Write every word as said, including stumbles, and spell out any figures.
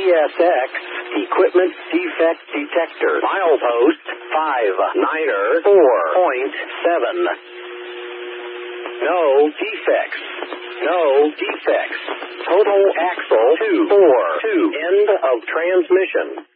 S X Equipment Defect Detector. Milepost five niner four point seven. No defects. No defects. Total axle two four two. End of transmission.